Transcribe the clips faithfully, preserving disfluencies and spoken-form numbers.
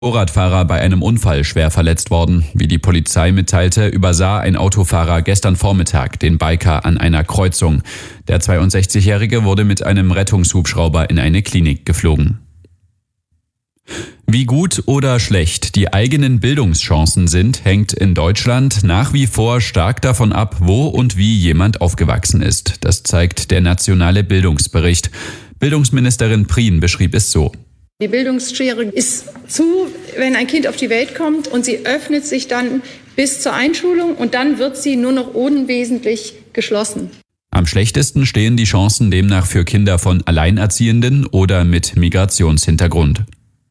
Motorradfahrer bei einem Unfall schwer verletzt worden. Wie die Polizei mitteilte, übersah ein Autofahrer gestern Vormittag den Biker an einer Kreuzung. Der zweiundsechzigjährige wurde mit einem Rettungshubschrauber in eine Klinik geflogen. Wie gut oder schlecht die eigenen Bildungschancen sind, hängt in Deutschland nach wie vor stark davon ab, wo und wie jemand aufgewachsen ist. Das zeigt der nationale Bildungsbericht. Bildungsministerin Prien beschrieb es so. Die Bildungsschere ist zu, wenn ein Kind auf die Welt kommt, und sie öffnet sich dann bis zur Einschulung und dann wird sie nur noch unwesentlich geschlossen. Am schlechtesten stehen die Chancen demnach für Kinder von Alleinerziehenden oder mit Migrationshintergrund.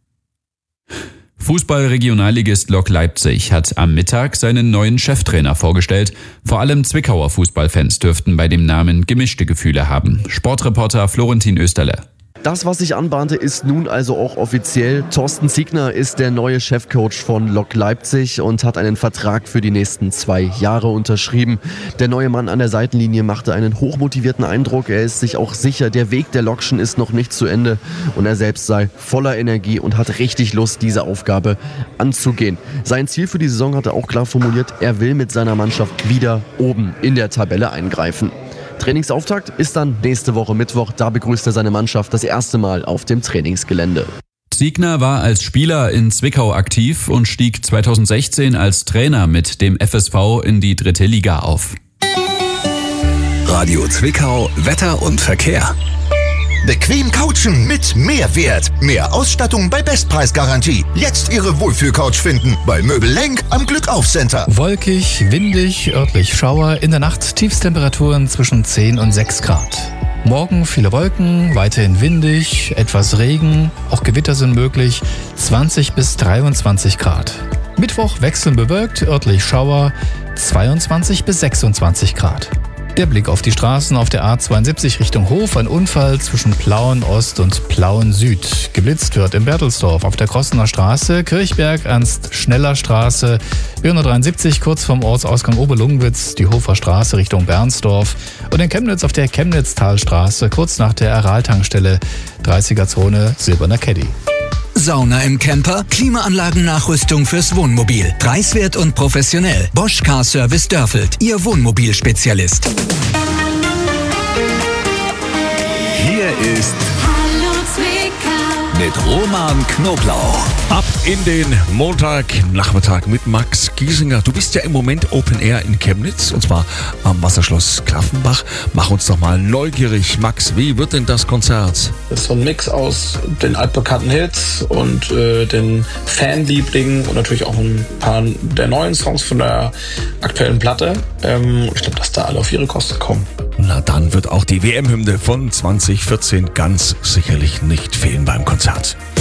Fußball-Regionalligist Lok Leipzig hat am Mittag seinen neuen Cheftrainer vorgestellt. Vor allem Zwickauer Fußballfans dürften bei dem Namen gemischte Gefühle haben. Sportreporter Florentin Österle. Das, was sich anbahnte, ist nun also auch offiziell. Thorsten Ziegner ist der neue Chefcoach von Lok Leipzig und hat einen Vertrag für die nächsten zwei Jahre unterschrieben. Der neue Mann an der Seitenlinie machte einen hochmotivierten Eindruck. Er ist sich auch sicher, der Weg der Lokschen ist noch nicht zu Ende und er selbst sei voller Energie und hat richtig Lust, diese Aufgabe anzugehen. Sein Ziel für die Saison hat er auch klar formuliert. Er will mit seiner Mannschaft wieder oben in der Tabelle eingreifen. Trainingsauftakt ist dann nächste Woche Mittwoch. Da begrüßt er seine Mannschaft das erste Mal auf dem Trainingsgelände. Ziegner war als Spieler in Zwickau aktiv und stieg zweitausendsechzehn als Trainer mit dem F S V in die dritte Liga auf. Radio Zwickau, Wetter und Verkehr. Bequem couchen mit Mehrwert. Mehr Ausstattung bei Bestpreisgarantie. Jetzt Ihre Wohlfühlcouch finden bei Möbel Lenk am Glückauf-Center. Wolkig, windig, örtlich Schauer. In der Nacht Tiefstemperaturen zwischen zehn und sechs Grad. Morgen viele Wolken, weiterhin windig, etwas Regen, auch Gewitter sind möglich, zwanzig bis dreiundzwanzig Grad. Mittwoch wechselnd bewölkt, örtlich Schauer, zweiundzwanzig bis sechsundzwanzig Grad. Der Blick auf die Straßen auf der A zweiundsiebzig Richtung Hof, ein Unfall zwischen Plauen Ost und Plauen Süd. Geblitzt wird in Bertelsdorf auf der Krossener Straße, Kirchberg, Ernst-Schneller-Straße, B hundertdreiundsiebzig kurz vom Ortsausgang Oberlungwitz, die Hofer Straße Richtung Bernsdorf und in Chemnitz auf der Chemnitztalstraße kurz nach der Aral-Tankstelle, dreißiger-Zone Silberner Caddy. Sauna im Camper, Klimaanlagennachrüstung fürs Wohnmobil. Preiswert und professionell. Bosch Car Service Dörfeld, Ihr Wohnmobilspezialist. Hier ist Hallo Zwickau mit Roman Knoblauch. Ab in den Montagnachmittag mit Max Giesinger. Du bist ja im Moment Open Air in Chemnitz und zwar am Wasserschloss Klaffenbach. Mach uns doch mal neugierig, Max. Wie wird denn das Konzert? Das ist so ein Mix aus den altbekannten Hits und äh, den Fanlieblingen und natürlich auch ein paar der neuen Songs von der aktuellen Platte. Ähm, ich glaube, dass da alle auf ihre Kosten kommen. Na, dann wird auch die W M-Hymne von zwanzig vierzehn ganz sicherlich nicht fehlen beim Konzert.